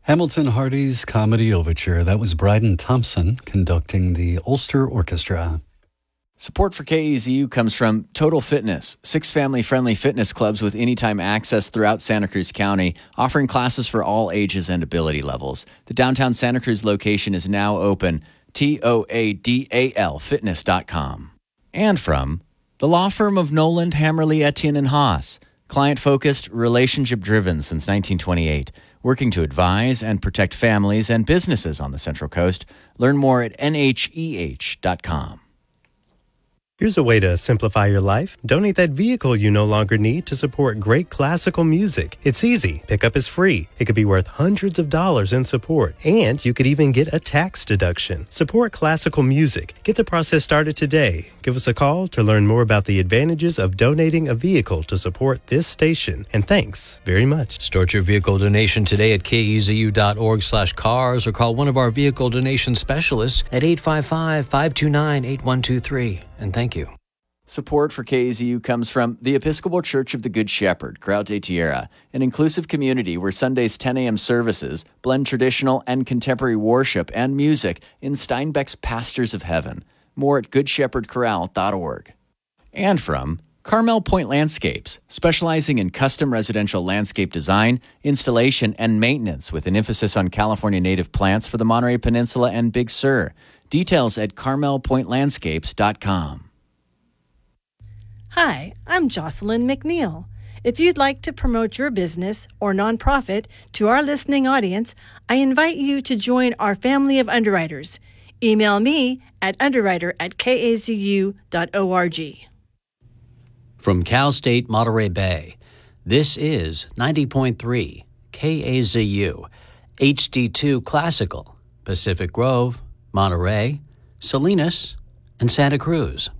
Hamilton Hardy's Comedy Overture. That was Bryden Thompson conducting the Ulster Orchestra. Support for KAZU comes from Total Fitness, 6 family-friendly fitness clubs with anytime access throughout Santa Cruz County, offering classes for all ages and ability levels. The downtown Santa Cruz location is now open, TOADALfitness.com. And from the law firm of Noland, Hammerly, Etienne, and Haas, client-focused, relationship-driven since 1928, working to advise and protect families and businesses on the Central Coast. Learn more at nheh.com. Here's a way to simplify your life. Donate that vehicle you no longer need to support great classical music. It's easy. Pickup is free. It could be worth hundreds of dollars in support. And you could even get a tax deduction. Support classical music. Get the process started today. Give us a call to learn more about the advantages of donating a vehicle to support this station. And thanks very much. Start your vehicle donation today at kezu.org/cars or call one of our vehicle donation specialists at 855-529-8123. And thank you. Support for KAZU comes from the Episcopal Church of the Good Shepherd, Grau de Tierra, an inclusive community where Sunday's 10 a.m. services blend traditional and contemporary worship and music in Steinbeck's Pastors of Heaven. More at goodshepherdcorral.org. And from Carmel Point Landscapes, specializing in custom residential landscape design, installation, and maintenance with an emphasis on California native plants for the Monterey Peninsula and Big Sur. Details at carmelpointlandscapes.com. Hi, I'm Jocelyn McNeil. If you'd like to promote your business or nonprofit to our listening audience, I invite you to join our family of underwriters. Email me at underwriter@kazu.org. From Cal State Monterey Bay, this is 90.3 KAZU, HD2 Classical, Pacific Grove, Monterey, Salinas, and Santa Cruz.